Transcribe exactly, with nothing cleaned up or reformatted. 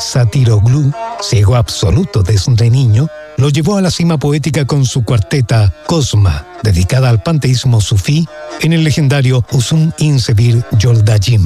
Satiroglu, ciego absoluto desde niño, lo llevó a la cima poética con su cuarteta Cosma, dedicada al panteísmo sufí en el legendario Uzun İnsevir Yoldayım.